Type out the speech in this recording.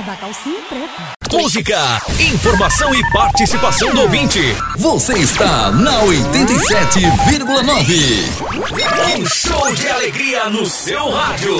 É da calcinha preta. Música, informação e participação do ouvinte. Você está na 87,9. Um show de alegria no seu rádio.